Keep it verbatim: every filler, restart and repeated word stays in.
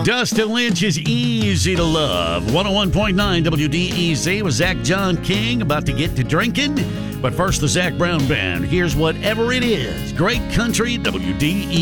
Dustin Lynch is Easy to Love. one oh one point nine W D E Z with Zach John King about to get to drinking. But first, the Zach Brown Band. Here's Whatever It Is. Great country, W D E Z.